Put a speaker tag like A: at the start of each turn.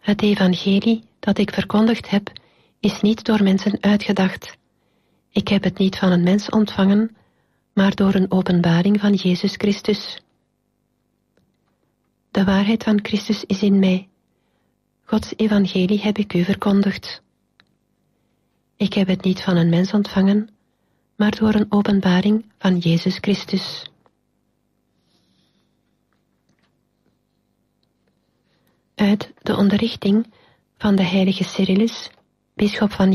A: Het evangelie dat ik verkondigd heb, is niet door mensen uitgedacht. Ik heb het niet van een mens ontvangen, maar door een openbaring van Jezus Christus. De waarheid van Christus is in mij. Gods evangelie heb ik u verkondigd. Ik heb het niet van een mens ontvangen, maar door een openbaring van Jezus Christus. Uit de onderrichting van de heilige Cyrillus, bisschop van